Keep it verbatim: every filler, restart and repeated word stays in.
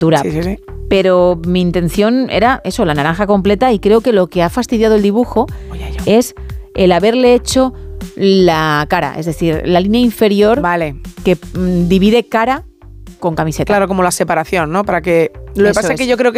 captura. Sí, sí, sí. Pero mi intención era eso, la naranja completa, y creo que lo que ha fastidiado el dibujo Oye, yo. es el haberle hecho la cara, es decir, la línea inferior Vale. que mm, divide cara con camiseta. Claro, como la separación, ¿no? Para que... Lo que Eso pasa es que es. yo creo que